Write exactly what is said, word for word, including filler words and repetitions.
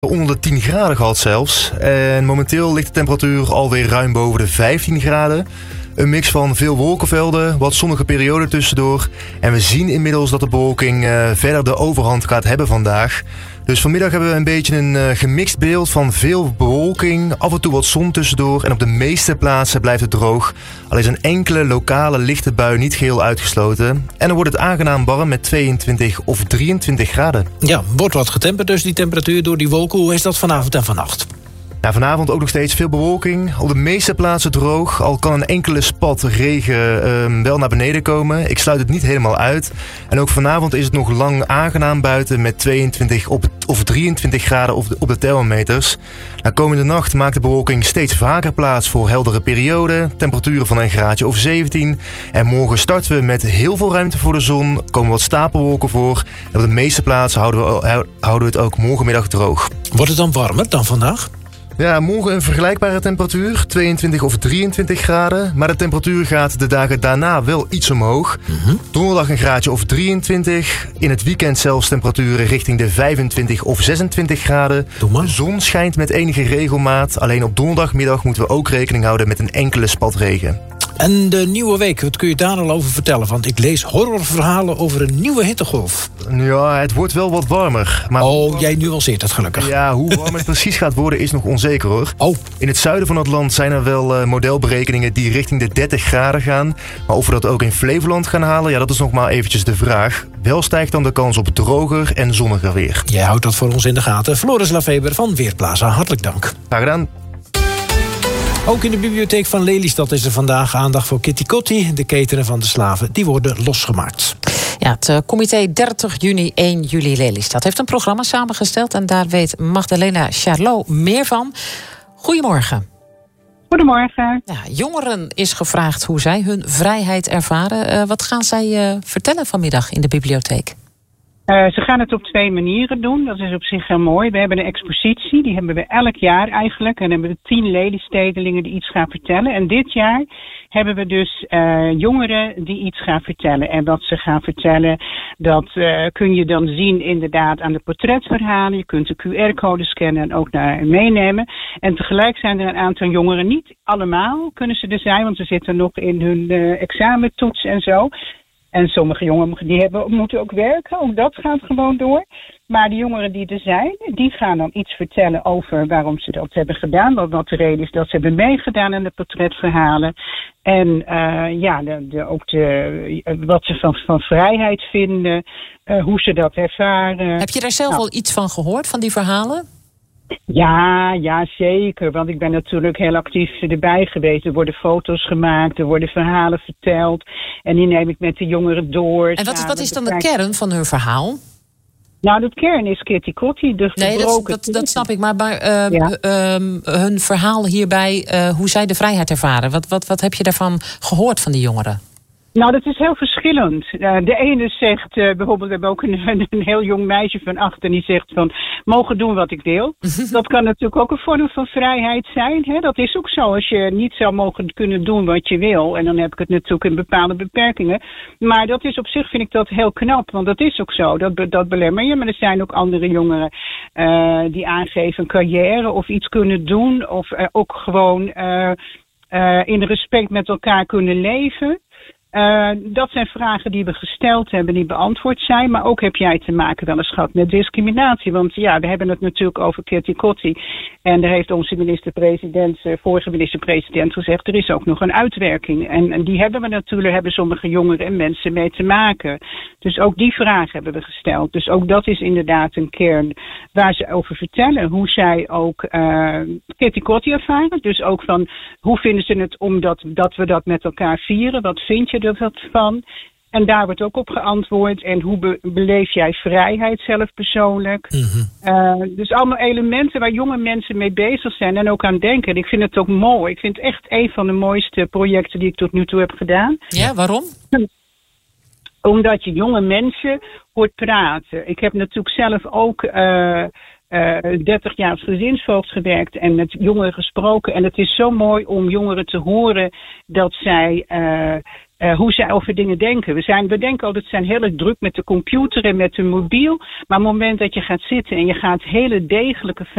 Onder de tien graden gehad zelfs. En momenteel ligt de temperatuur alweer ruim boven de vijftien graden. Een mix van veel wolkenvelden, wat zonnige perioden tussendoor. En we zien inmiddels dat de bewolking uh, verder de overhand gaat hebben vandaag. Dus vanmiddag hebben we een beetje een uh, gemixt beeld van veel bewolking, af en toe wat zon tussendoor. En op de meeste plaatsen blijft het droog. Al is een enkele lokale lichte bui niet geheel uitgesloten. En dan wordt het aangenaam warm met tweeëntwintig of drieëntwintig graden. Ja, wordt wat getemperd dus die temperatuur door die wolken. Hoe is dat vanavond en vannacht? Nou, vanavond ook nog steeds veel bewolking. Op de meeste plaatsen droog. Al kan een enkele spat regen um, wel naar beneden komen. Ik sluit het niet helemaal uit. En ook vanavond is het nog lang aangenaam buiten met tweeëntwintig op, of drieëntwintig graden op de, op de thermometers. Nou, komende nacht maakt de bewolking steeds vaker plaats voor heldere perioden. Temperaturen van een graadje of zeventien. En morgen starten we met heel veel ruimte voor de zon. Komen wat stapelwolken voor. En op de meeste plaatsen houden we, houden we het ook morgenmiddag droog. Wordt het dan warmer dan vandaag? Ja, morgen een vergelijkbare temperatuur, tweeëntwintig of drieëntwintig graden. Maar de temperatuur gaat de dagen daarna wel iets omhoog. Mm-hmm. Donderdag een graadje of drieëntwintig. In het weekend zelfs temperaturen richting de vijfentwintig of zesentwintig graden. De zon schijnt met enige regelmaat. Alleen op donderdagmiddag moeten we ook rekening houden met een enkele spat regen. En de nieuwe week, wat kun je daar al over vertellen? Want ik lees horrorverhalen over een nieuwe hittegolf. Ja, het wordt wel wat warmer. Maar oh, jij nuanceert het gelukkig. Ja, hoe warm het precies gaat worden is nog onzeker hoor. Oh. In het zuiden van het land zijn er wel uh, modelberekeningen die richting de dertig graden gaan. Maar of we dat ook in Flevoland gaan halen, ja, dat is nog maar eventjes de vraag. Wel stijgt dan de kans op droger en zonniger weer. Jij houdt dat voor ons in de gaten. Floris Lafeber van Weerplaza, hartelijk dank. Graag gedaan. Ook in de bibliotheek van Lelystad is er vandaag aandacht voor Kitty Kotti. De ketenen van de slaven, die worden losgemaakt. Ja, het uh, comité dertig juni, één juli Lelystad heeft een programma samengesteld. En daar weet Magdalena Charlot meer van. Goedemorgen. Goedemorgen. Ja, jongeren is gevraagd hoe zij hun vrijheid ervaren. Uh, wat gaan zij uh, vertellen vanmiddag in de bibliotheek? Uh, ze gaan het op twee manieren doen. Dat is op zich heel mooi. We hebben een expositie. Die hebben we elk jaar eigenlijk. En dan hebben we tien Lelystedelingen die iets gaan vertellen. En dit jaar hebben we dus uh, jongeren die iets gaan vertellen. En wat ze gaan vertellen, dat uh, kun je dan zien inderdaad aan de portretverhalen. Je kunt de Q R-code scannen en ook naar meenemen. En tegelijk zijn er een aantal jongeren, niet allemaal kunnen ze er zijn, want ze zitten nog in hun uh, examentoets en zo. En sommige jongeren die hebben, moeten ook werken, ook dat gaat gewoon door. Maar de jongeren die er zijn, die gaan dan iets vertellen over waarom ze dat hebben gedaan. Wat, wat de reden is dat ze hebben meegedaan aan de portretverhalen. En uh, ja, de, de, ook de, wat ze van, van vrijheid vinden, uh, hoe ze dat ervaren. Heb je daar zelf nou, al iets van gehoord, van die verhalen? Ja, ja, zeker. Want ik ben natuurlijk heel actief erbij geweest. Er worden foto's gemaakt, er worden verhalen verteld. En die neem ik met de jongeren door. En wat is, wat is dan de kern van hun verhaal? Nou, de kern is Kitty Kotti, de Nee, dat, dat, dat snap ik. Maar, maar uh, ja. uh, hun verhaal hierbij, uh, hoe zij de vrijheid ervaren. Wat, wat, wat heb je daarvan gehoord van die jongeren? Nou, dat is heel verschillend. Uh, de ene zegt, uh, bijvoorbeeld, we hebben ook een, een heel jong meisje van acht en die zegt van, mogen doen wat ik wil. Dat kan natuurlijk ook een vorm van vrijheid zijn. Hè? Dat is ook zo, als je niet zou mogen kunnen doen wat je wil. En dan heb ik het natuurlijk in bepaalde beperkingen. Maar dat is op zich, vind ik dat heel knap, want dat is ook zo. Dat, dat belemmer je. Maar er zijn ook andere jongeren uh, die aangeven een carrière of iets kunnen doen. Of uh, ook gewoon uh, uh, in respect met elkaar kunnen leven. Uh, dat zijn vragen die we gesteld hebben, die beantwoord zijn. Maar ook heb jij te maken wel eens gehad met discriminatie. Want ja, we hebben het natuurlijk over Kitty Kotti. En daar heeft onze minister-president, uh, vorige minister-president gezegd, er is ook nog een uitwerking. En, en die hebben we natuurlijk, hebben sommige jongeren en mensen mee te maken. Dus ook die vraag hebben we gesteld. Dus ook dat is inderdaad een kern waar ze over vertellen. Hoe zij ook uh, Kitty Kotti ervaren. Dus ook van, hoe vinden ze het omdat dat we dat met elkaar vieren? Wat vind je er wat van? En daar wordt ook op geantwoord. En hoe be- beleef jij vrijheid zelf persoonlijk? Mm-hmm. Uh, dus allemaal elementen waar jonge mensen mee bezig zijn en ook aan denken. En ik vind het ook mooi. Ik vind het echt een van de mooiste projecten die ik tot nu toe heb gedaan. Ja, waarom? Omdat je jonge mensen hoort praten. Ik heb natuurlijk zelf ook uh, uh, dertig jaar als gezinsvoogd gewerkt en met jongeren gesproken. En het is zo mooi om jongeren te horen dat zij... Uh, Uh, hoe zij over dingen denken. We, zijn, we denken altijd, we zijn heel erg druk met de computer en met de mobiel. Maar op het moment dat je gaat zitten en je gaat hele degelijke